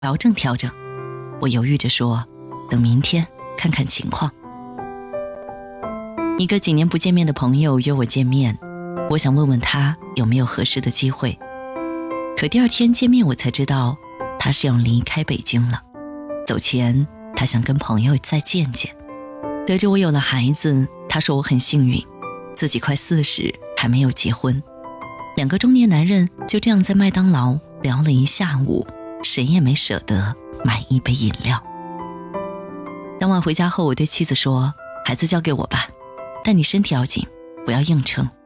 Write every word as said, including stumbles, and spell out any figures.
调整调整。我犹豫着说，等明天看看情况。一个几年不见面的朋友约我见面，我想问问他有没有合适的机会。可第二天见面我才知道，他是要离开北京了。走前他想跟朋友再见见。得知我有了孩子，他说我很幸运，自己快四十还没有结婚。两个中年男人就这样在麦当劳聊了一下午，谁也没舍得买一杯饮料。当晚回家后，我对妻子说，孩子交给我吧，但你身体要紧，不要硬撑。